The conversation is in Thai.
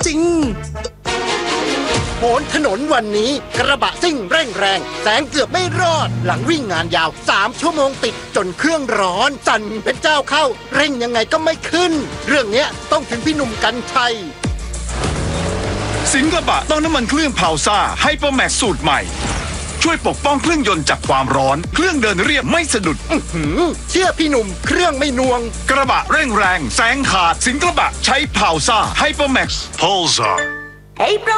ริงโหนถนนวันนี้กระบะซิ่งเร่งแรงแซงเกือบไม่รอดหลังวิ่งงานยาว3 ชั่วโมงติดจนเครื่องร้อนสั่นเป็นเจ้าเข้าเร่งยังไงก็ไม่ขึ้นเรื่องเนี้ยต้องถึงพี่หนุ่มกรรชัยสิงห์กระบะต้องน้ำมันเครื่องพาวซ่าไฮเปอร์แม็กซ์สูตรใหม่ช่วยปกป้องเครื่องยนต์จากความร้อนเครื่องเดินเรียบไม่สะดุดเชื่อพี่หนุ่มเครื่องไม่นวงกระบะเร่งแรงแซงขาดสิงห์กระบะใช้พาวซ่าไฮเปอร์แม็กซ์พาวซ่า